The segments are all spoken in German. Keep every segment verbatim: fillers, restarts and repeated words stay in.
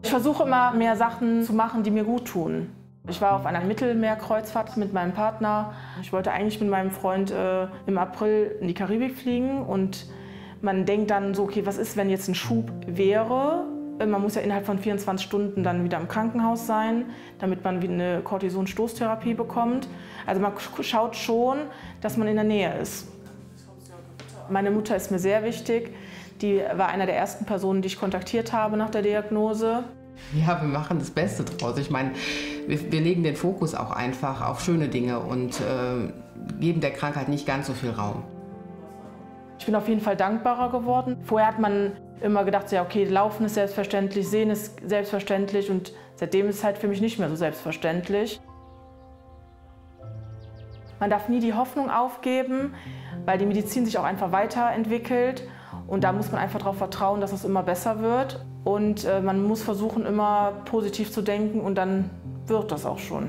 Ich versuche immer, mehr Sachen zu machen, die mir gut tun. Ich war auf einer Mittelmeerkreuzfahrt mit meinem Partner. Ich wollte eigentlich mit meinem Freund äh, im April in die Karibik fliegen. Und man denkt dann so, okay, was ist, wenn jetzt ein Schub wäre? Man muss ja innerhalb von vierundzwanzig Stunden dann wieder im Krankenhaus sein, damit man wieder eine Cortison-Stoßtherapie bekommt. Also man schaut schon, dass man in der Nähe ist. Meine Mutter ist mir sehr wichtig. Die war einer der ersten Personen, die ich kontaktiert habe nach der Diagnose. Ja, wir machen das Beste draus. Ich meine, wir, wir legen den Fokus auch einfach auf schöne Dinge und äh, geben der Krankheit nicht ganz so viel Raum. Ich bin auf jeden Fall dankbarer geworden. Vorher hat man immer gedacht, ja, okay, Laufen ist selbstverständlich, Sehen ist selbstverständlich und seitdem ist es halt für mich nicht mehr so selbstverständlich. Man darf nie die Hoffnung aufgeben, weil die Medizin sich auch einfach weiterentwickelt. Und da muss man einfach darauf vertrauen, dass es immer besser wird. Und äh, man muss versuchen, immer positiv zu denken und dann wird das auch schon.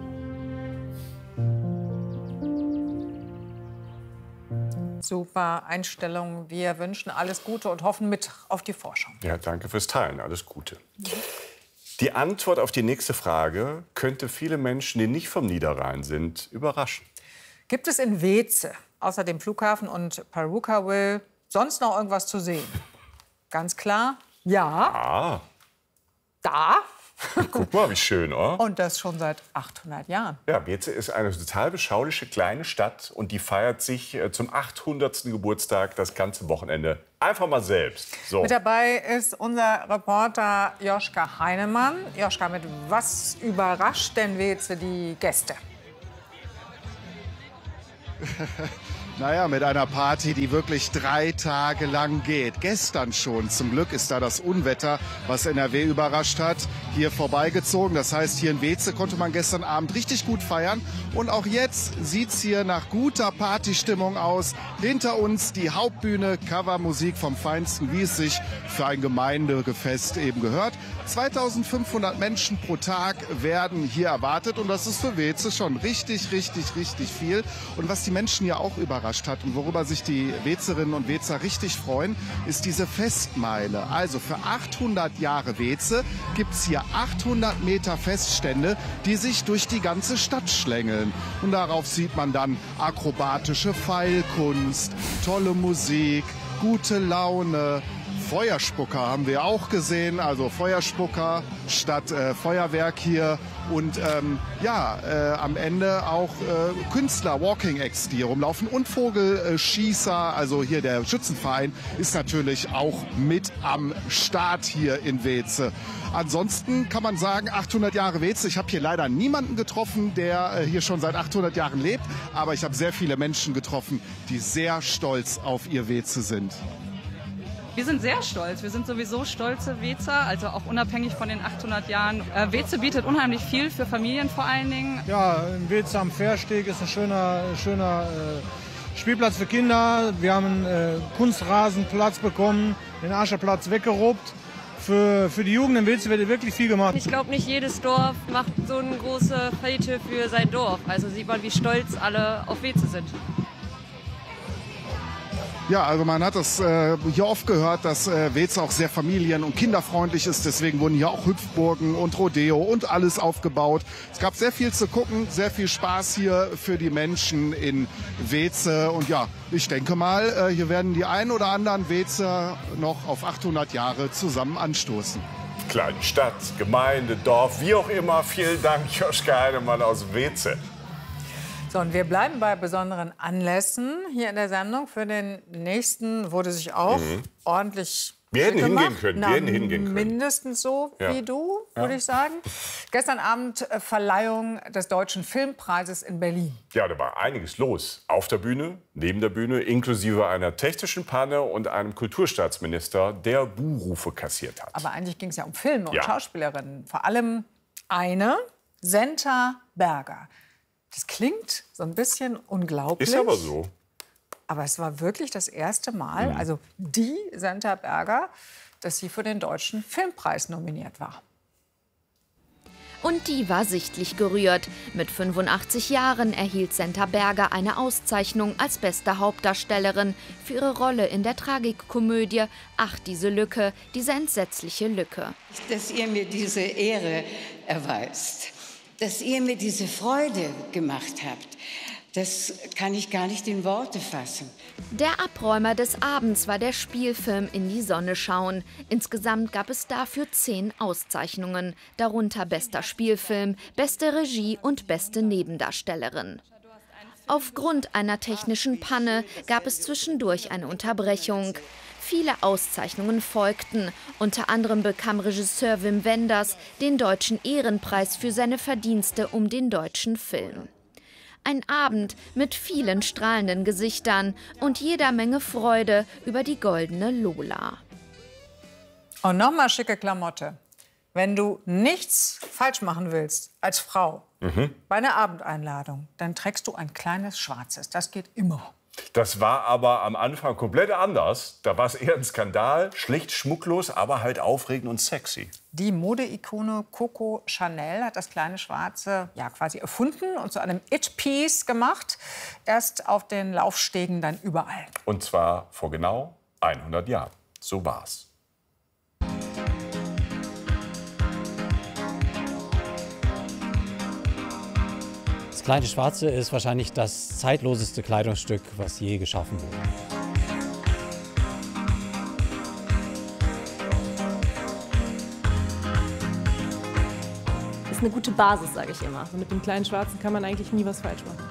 Super Einstellung. Wir wünschen alles Gute und hoffen mit auf die Forschung. Ja, danke fürs Teilen. Alles Gute. Die Antwort auf die nächste Frage könnte viele Menschen, die nicht vom Niederrhein sind, überraschen. Gibt es in Weeze, außer dem Flughafen und Purukaville, sonst noch irgendwas zu sehen? Ganz klar, ja. Ah. Da. Guck mal, wie schön, oder? Und das schon seit achthundert Jahren. Ja, Weeze ist eine total beschauliche kleine Stadt und die feiert sich äh, zum achthundertsten Geburtstag das ganze Wochenende. Einfach mal selbst. So. Mit dabei ist unser Reporter Joschka Heinemann. Joschka, mit was überrascht denn Weeze die Gäste? Naja, mit einer Party, die wirklich drei Tage lang geht. Gestern schon. Zum Glück ist da das Unwetter, was N R W überrascht hat, hier vorbeigezogen. Das heißt, hier in Weeze konnte man gestern Abend richtig gut feiern. Und auch jetzt sieht's hier nach guter Partystimmung aus. Hinter uns die Hauptbühne, Covermusik vom Feinsten, wie es sich für ein Gemeindefest eben gehört. zweitausendfünfhundert Menschen pro Tag werden hier erwartet. Und das ist für Weeze schon richtig, richtig, richtig viel. Und was die Menschen ja auch überrascht hat und worüber sich die Weezerinnen und Weezer richtig freuen, ist diese Festmeile. Also für achthundert Jahre Weeze gibt es hier achthundert Meter Feststände, die sich durch die ganze Stadt schlängeln. Und darauf sieht man dann akrobatische Pfeilkunst, tolle Musik, gute Laune. Feuerspucker haben wir auch gesehen, also Feuerspucker statt äh, Feuerwerk hier und ähm, ja, äh, am Ende auch äh, Künstler, Walking Acts, die hier rumlaufen und Vogelschießer, also hier der Schützenverein ist natürlich auch mit am Start hier in Weeze. Ansonsten kann man sagen, achthundert Jahre Weeze. Ich habe hier leider niemanden getroffen, der äh, hier schon seit achthundert Jahren lebt, aber ich habe sehr viele Menschen getroffen, die sehr stolz auf ihr Weeze sind. Wir sind sehr stolz. Wir sind sowieso stolze Weezer, also auch unabhängig von den achthundert Jahren. Äh, Weeze bietet unheimlich viel für Familien vor allen Dingen. Ja, in Weeze am Fährsteg ist ein schöner, schöner äh, Spielplatz für Kinder. Wir haben einen äh, Kunstrasenplatz bekommen, den Ascherplatz weggerobbt. Für, für die Jugend in Weeze wird wirklich viel gemacht. Ich glaube, nicht jedes Dorf macht so eine große Fete für sein Dorf. Also sieht man, wie stolz alle auf Weeze sind. Ja, also man hat das äh, hier oft gehört, dass äh, Weeze auch sehr familien- und kinderfreundlich ist. Deswegen wurden hier auch Hüpfburgen und Rodeo und alles aufgebaut. Es gab sehr viel zu gucken, sehr viel Spaß hier für die Menschen in Weeze. Und ja, ich denke mal, äh, hier werden die ein oder anderen Weezer noch auf achthundert Jahre zusammen anstoßen. Kleine Stadt, Gemeinde, Dorf, wie auch immer. Vielen Dank, Joschka Heinemann aus Weeze. So, und wir bleiben bei besonderen Anlässen hier in der Sendung. Für den nächsten wurde sich auch mhm. ordentlich Wir hätten gemacht. hingehen können. Na, wir hätten hingehen können. Mindestens so ja. wie du, würde ja. ich sagen. Gestern Abend äh, Verleihung des Deutschen Filmpreises in Berlin. Ja, da war einiges los. Auf der Bühne, neben der Bühne, inklusive einer technischen Panne und einem Kulturstaatsminister, der Buhrufe kassiert hat. Aber eigentlich ging es ja um Filme und ja. Schauspielerinnen. Vor allem eine, Senta Berger. Das klingt so ein bisschen unglaublich. Ist aber so. Aber es war wirklich das erste Mal, mhm. also die Senta Berger, dass sie für den Deutschen Filmpreis nominiert war. Und die war sichtlich gerührt. Mit fünfundachtzig Jahren erhielt Senta Berger eine Auszeichnung als beste Hauptdarstellerin für ihre Rolle in der Tragikkomödie Ach, diese Lücke, diese entsetzliche Lücke. Dass ihr mir diese Ehre erweist, dass ihr mir diese Freude gemacht habt, das kann ich gar nicht in Worte fassen. Der Abräumer des Abends war der Spielfilm In die Sonne schauen. Insgesamt gab es dafür zehn Auszeichnungen, darunter bester Spielfilm, beste Regie und beste Nebendarstellerin. Aufgrund einer technischen Panne gab es zwischendurch eine Unterbrechung. Viele Auszeichnungen folgten. Unter anderem bekam Regisseur Wim Wenders den Deutschen Ehrenpreis für seine Verdienste um den deutschen Film. Ein Abend mit vielen strahlenden Gesichtern und jeder Menge Freude über die goldene Lola. Und nochmal schicke Klamotte. Wenn du nichts falsch machen willst als Frau mhm. bei einer Abendeinladung, dann trägst du ein kleines Schwarzes. Das geht immer. Das war aber am Anfang komplett anders. Da war es eher ein Skandal, schlicht schmucklos, aber halt aufregend und sexy. Die Modeikone Coco Chanel hat das kleine Schwarze ja quasi erfunden und zu einem It-Piece gemacht. Erst auf den Laufstegen, dann überall. Und zwar vor genau hundert Jahren. So war's. Das kleine Schwarze ist wahrscheinlich das zeitloseste Kleidungsstück, was je geschaffen wurde. Das ist eine gute Basis, sage ich immer. Mit dem kleinen Schwarzen kann man eigentlich nie was falsch machen.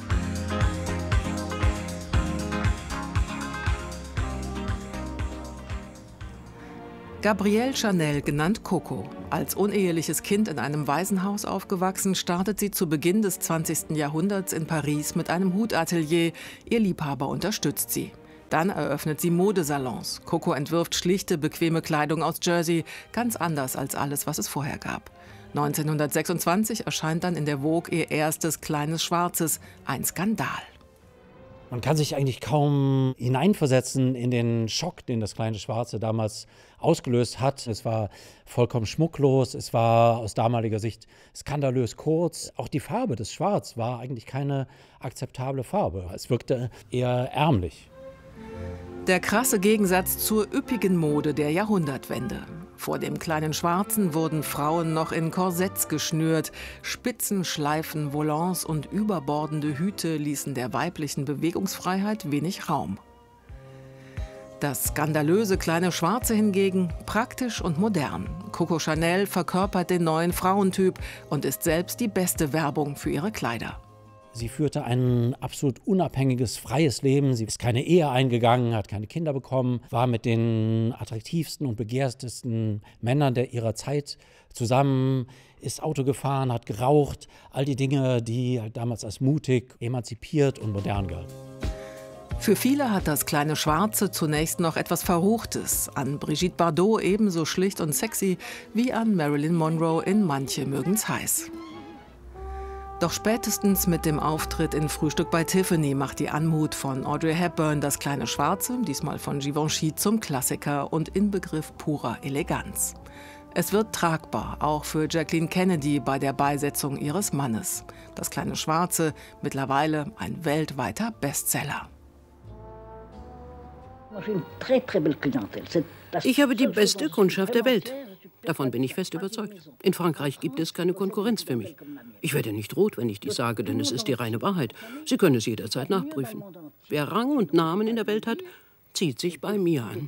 Gabrielle Chanel, genannt Coco. Als uneheliches Kind in einem Waisenhaus aufgewachsen, startet sie zu Beginn des zwanzigsten Jahrhunderts in Paris mit einem Hutatelier. Ihr Liebhaber unterstützt sie. Dann eröffnet sie Modesalons. Coco entwirft schlichte, bequeme Kleidung aus Jersey, ganz anders als alles, was es vorher gab. neunzehnhundertsechsundzwanzig erscheint dann in der Vogue ihr erstes kleines Schwarzes, ein Skandal. Man kann sich eigentlich kaum hineinversetzen in den Schock, den das kleine Schwarze damals ausgelöst hat. Es war vollkommen schmucklos, es war aus damaliger Sicht skandalös kurz. Auch die Farbe des Schwarz war eigentlich keine akzeptable Farbe. Es wirkte eher ärmlich. Der krasse Gegensatz zur üppigen Mode der Jahrhundertwende. Vor dem kleinen Schwarzen wurden Frauen noch in Korsetts geschnürt. Spitzen, Schleifen, Volants und überbordende Hüte ließen der weiblichen Bewegungsfreiheit wenig Raum. Das skandalöse kleine Schwarze hingegen praktisch und modern. Coco Chanel verkörpert den neuen Frauentyp und ist selbst die beste Werbung für ihre Kleider. Sie führte ein absolut unabhängiges, freies Leben. Sie ist keine Ehe eingegangen, hat keine Kinder bekommen, war mit den attraktivsten und begehrtesten Männern der ihrer Zeit zusammen, ist Auto gefahren, hat geraucht. All die Dinge, die halt damals als mutig, emanzipiert und modern galten. Für viele hat das kleine Schwarze zunächst noch etwas Verruchtes. An Brigitte Bardot ebenso schlicht und sexy wie an Marilyn Monroe in Manche mögen's heiß. Doch spätestens mit dem Auftritt in Frühstück bei Tiffany macht die Anmut von Audrey Hepburn das kleine Schwarze, diesmal von Givenchy, zum Klassiker und Inbegriff purer Eleganz. Es wird tragbar, auch für Jacqueline Kennedy bei der Beisetzung ihres Mannes. Das kleine Schwarze, mittlerweile ein weltweiter Bestseller. Ich habe die beste Kundschaft der Welt. Davon bin ich fest überzeugt. In Frankreich gibt es keine Konkurrenz für mich. Ich werde nicht rot, wenn ich dies sage, denn es ist die reine Wahrheit. Sie können es jederzeit nachprüfen. Wer Rang und Namen in der Welt hat, zieht sich bei mir an.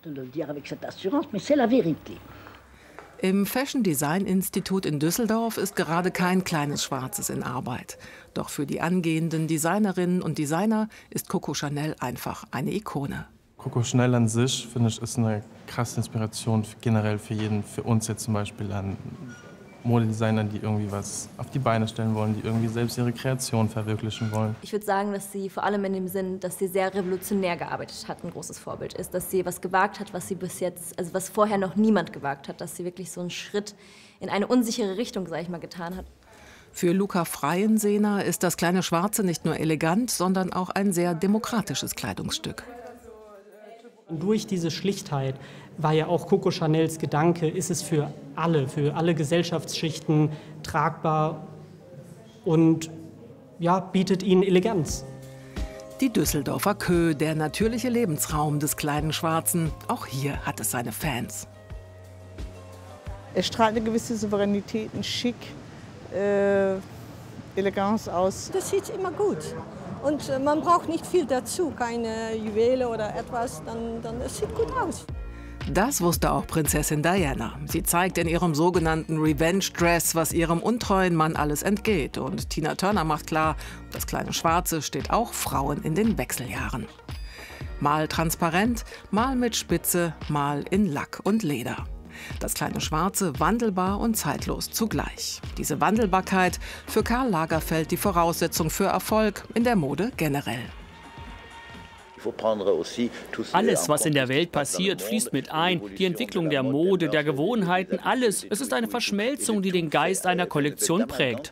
Im Fashion Design Institut in Düsseldorf ist gerade kein kleines Schwarzes in Arbeit. Doch für die angehenden Designerinnen und Designer ist Coco Chanel einfach eine Ikone. Coco Chanel an sich, finde ich, ist eine krasse Inspiration generell für jeden, für uns jetzt zum Beispiel an Modedesignern, die irgendwie was auf die Beine stellen wollen, die irgendwie selbst ihre Kreation verwirklichen wollen. Ich würde sagen, dass sie vor allem in dem Sinn, dass sie sehr revolutionär gearbeitet hat, ein großes Vorbild ist, dass sie was gewagt hat, was sie bis jetzt, also was vorher noch niemand gewagt hat, dass sie wirklich so einen Schritt in eine unsichere Richtung, sage ich mal, getan hat. Für Luca Freiensehner ist das kleine Schwarze nicht nur elegant, sondern auch ein sehr demokratisches Kleidungsstück. Durch diese Schlichtheit war ja auch Coco Chanels Gedanke, ist es für alle, für alle Gesellschaftsschichten tragbar und ja, bietet ihnen Eleganz. Die Düsseldorfer Kö, der natürliche Lebensraum des kleinen Schwarzen. Auch hier hat es seine Fans. Es strahlt eine gewisse Souveränität, ein Schick, äh, Eleganz aus. Das sieht immer gut. Und äh, man braucht nicht viel dazu, keine Juwele oder etwas, dann, dann es sieht gut aus. Das wusste auch Prinzessin Diana. Sie zeigt in ihrem sogenannten Revenge-Dress, was ihrem untreuen Mann alles entgeht. Und Tina Turner macht klar, das kleine Schwarze steht auch Frauen in den Wechseljahren. Mal transparent, mal mit Spitze, mal in Lack und Leder. Das kleine Schwarze wandelbar und zeitlos zugleich. Diese Wandelbarkeit für Karl Lagerfeld die Voraussetzung für Erfolg in der Mode generell. Alles, was in der Welt passiert, fließt mit ein. Die Entwicklung der Mode, der Gewohnheiten, alles. Es ist eine Verschmelzung, die den Geist einer Kollektion prägt.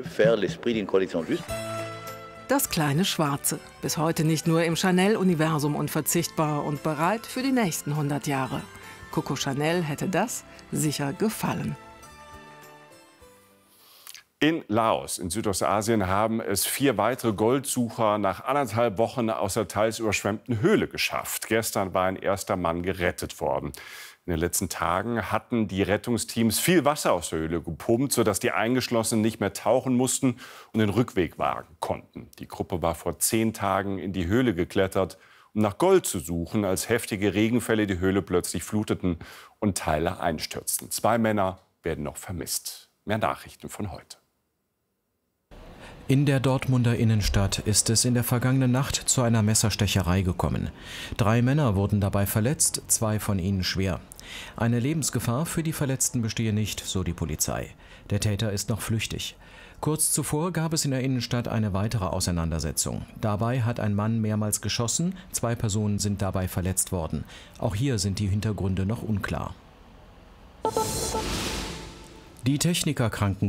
Das kleine Schwarze. Bis heute nicht nur im Chanel-Universum unverzichtbar und bereit für die nächsten hundert Jahre. Coco Chanel hätte das sicher gefallen. In Laos, in Südostasien, haben es vier weitere Goldsucher nach anderthalb Wochen aus der teils überschwemmten Höhle geschafft. Gestern war ein erster Mann gerettet worden. In den letzten Tagen hatten die Rettungsteams viel Wasser aus der Höhle gepumpt, sodass die Eingeschlossenen nicht mehr tauchen mussten und den Rückweg wagen konnten. Die Gruppe war vor zehn Tagen in die Höhle geklettert, um nach Gold zu suchen, als heftige Regenfälle die Höhle plötzlich fluteten und Teile einstürzten. Zwei Männer werden noch vermisst. Mehr Nachrichten von heute. In der Dortmunder Innenstadt ist es in der vergangenen Nacht zu einer Messerstecherei gekommen. Drei Männer wurden dabei verletzt, zwei von ihnen schwer. Eine Lebensgefahr für die Verletzten bestehe nicht, so die Polizei. Der Täter ist noch flüchtig. Kurz zuvor gab es in der Innenstadt eine weitere Auseinandersetzung. Dabei hat ein Mann mehrmals geschossen, zwei Personen sind dabei verletzt worden. Auch hier sind die Hintergründe noch unklar. Die Techniker Kranken